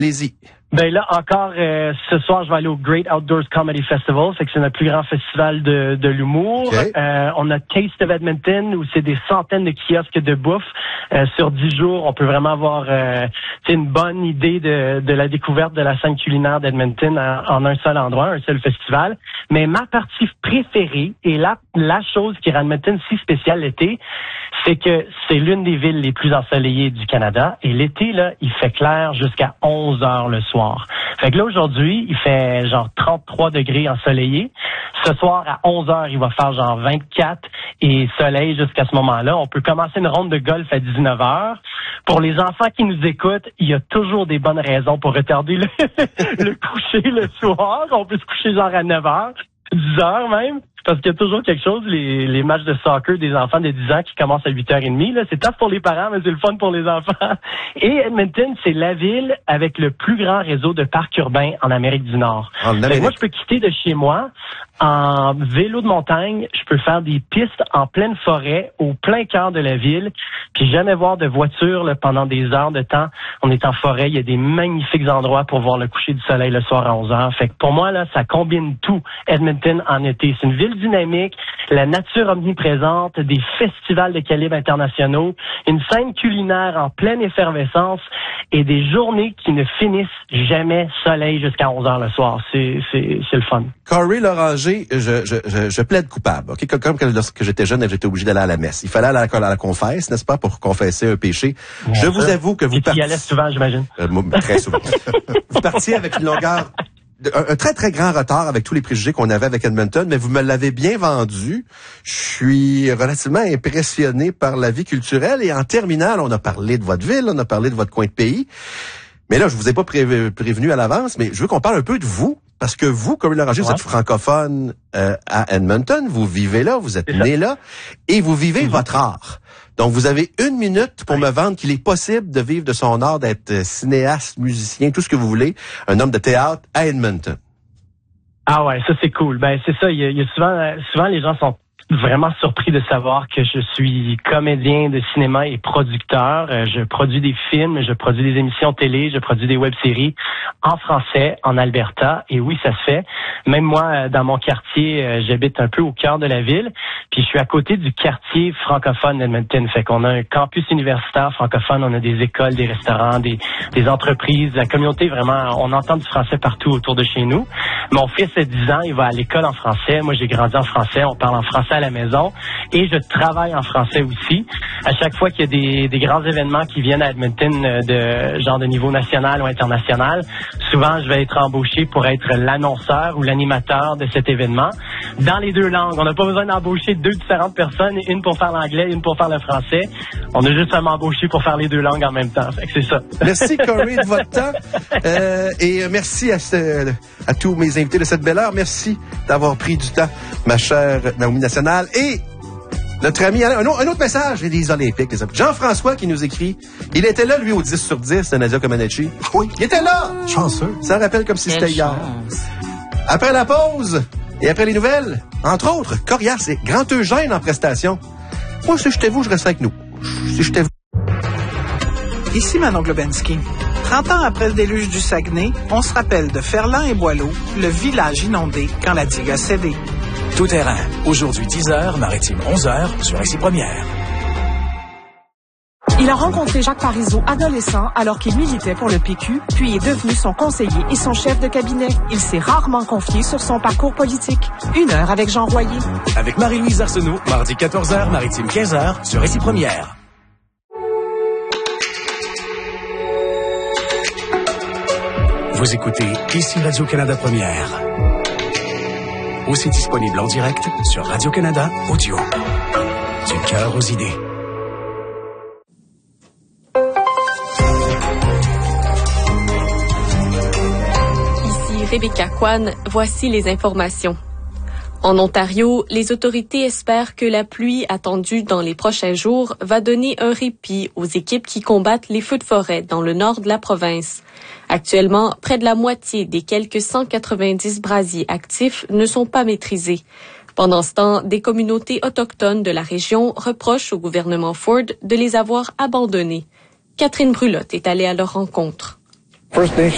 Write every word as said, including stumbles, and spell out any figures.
Allez-y. Ben là, encore, euh, ce soir, je vais aller au Great Outdoors Comedy Festival. C'est que c'est notre plus grand festival de, de l'humour. Okay. Euh, on a Taste of Edmonton, où c'est des centaines de kiosques de bouffe. Euh, sur dix jours, on peut vraiment avoir euh, une bonne idée de, de la découverte de la scène culinaire d'Edmonton en, en un seul endroit, un seul festival. Mais ma partie préférée, et la, la chose qui rend Edmonton si spécial l'été, c'est que c'est l'une des villes les plus ensoleillées du Canada. Et l'été, là, il fait clair jusqu'à onze heures le soir. Fait que là, aujourd'hui, il fait genre trente-trois degrés ensoleillé. Ce soir, à onze heures, il va faire genre vingt-quatre et soleil jusqu'à ce moment-là. On peut commencer une ronde de golf à dix-neuf heures. Pour les enfants qui nous écoutent, il y a toujours des bonnes raisons pour retarder le, le coucher le soir. On peut se coucher genre à neuf heures, dix heures même. Parce qu'il y a toujours quelque chose, les, les matchs de soccer des enfants de dix ans qui commencent à huit heures trente, là, c'est tough pour les parents, mais c'est le fun pour les enfants. Et Edmonton, c'est la ville avec le plus grand réseau de parcs urbains en Amérique du Nord. En Amérique. Moi, je peux quitter de chez moi en vélo de montagne, je peux faire des pistes en pleine forêt, au plein cœur de la ville, puis jamais voir de voiture là, pendant des heures de temps. On est en forêt, il y a des magnifiques endroits pour voir le coucher du soleil le soir à onze heures. Fait que pour moi, là, ça combine tout, Edmonton en été. C'est une ville dynamique, la nature omniprésente, des festivals de calibre internationaux, une scène culinaire en pleine effervescence et des journées qui ne finissent jamais soleil jusqu'à onze heures le soir. C'est, c'est, c'est le fun. Corey Loranger, je, je, je, je plaide coupable. Okay? Comme quand lorsque j'étais jeune, j'étais obligé d'aller à la messe. Il fallait aller à la, à la confesse, n'est-ce pas, pour confesser un péché. Bien je sûr. Vous avoue que vous partez... Tu y allais souvent, j'imagine. Euh, très souvent. Vous partiez avec une longueur... Un, un très, très grand retard avec tous les préjugés qu'on avait avec Edmonton, mais vous me l'avez bien vendu. Je suis relativement impressionné par la vie culturelle. Et en terminale, on a parlé de votre ville, on a parlé de votre coin de pays. Mais là, je vous ai pas pré- prévenu à l'avance, mais je veux qu'on parle un peu de vous. Parce que vous, comme Loranger, ouais. vous êtes francophone euh, à Edmonton, vous vivez là, vous êtes né là, et vous vivez mm-hmm. votre art. Donc, vous avez une minute pour ouais. me vendre qu'il est possible de vivre de son art, d'être cinéaste, musicien, tout ce que vous voulez, un homme de théâtre à Edmonton. Ah ouais, ça c'est cool. Ben c'est ça, il y a, il y a souvent, souvent les gens sont vraiment surpris de savoir que je suis comédien de cinéma et producteur. Je produis des films, je produis des émissions télé, je produis des web-séries en français, en Alberta. Et oui, ça se fait. Même moi, dans mon quartier, j'habite un peu au cœur de la ville. Puis je suis à côté du quartier francophone d'Edmonton. Fait qu'on a un campus universitaire francophone, on a des écoles, des restaurants, des, des entreprises. La communauté, vraiment, on entend du français partout autour de chez nous. Mon fils a dix ans, il va à l'école en français. Moi, j'ai grandi en français. On parle en français à la maison. Et je travaille en français aussi. À chaque fois qu'il y a des, des grands événements qui viennent à Edmonton de genre de niveau national ou international, souvent, je vais être embauché pour être l'annonceur ou l'animateur de cet événement dans les deux langues. On n'a pas besoin d'embaucher deux différentes personnes, une pour faire l'anglais, une pour faire le français. On a juste à m'embaucher pour faire les deux langues en même temps. Fait que c'est ça. Merci, Corey, de votre temps. Euh, et merci à, ce, à tous mes invités de cette belle heure. Merci d'avoir pris du temps, ma chère Naomi National. Et notre ami, un autre, un autre message des Olympiques. Jean-François qui nous écrit, il était là, lui, au dix sur dix de Nadia Comaneci. Oui. Il était là! Chanceux. Ça rappelle comme si Quelle c'était hier. Après la pause et après les nouvelles, entre autres, Corias et Grand Eugène en prestation. Moi, si j'étais vous, je reste avec nous. Si j'étais vous. Ici Manon Globensky. trente ans après le déluge du Saguenay, on se rappelle de Ferland et Boileau, le village inondé quand la digue a cédé. Tout terrain. Aujourd'hui dix heures, Maritime onze heures, sur Récit Première. Il a rencontré Jacques Parizeau adolescent alors qu'il militait pour le P Q, puis est devenu son conseiller et son chef de cabinet. Il s'est rarement confié sur son parcours politique. Une heure avec Jean Royer. Avec Marie-Louise Arsenault, mardi quatorze heures, Maritime quinze heures, sur Récit Première. Vous écoutez ici Radio-Canada Première. Aussi disponible en direct sur Radio-Canada Audio. Du cœur aux idées. Ici Rebecca Kwan, voici les informations. En Ontario, les autorités espèrent que la pluie attendue dans les prochains jours va donner un répit aux équipes qui combattent les feux de forêt dans le nord de la province. Actuellement, près de la moitié des quelques cent quatre-vingt-dix brasiers actifs ne sont pas maîtrisés. Pendant ce temps, des communautés autochtones de la région reprochent au gouvernement Ford de les avoir abandonnés. Catherine Brulotte est allée à leur rencontre. First Nation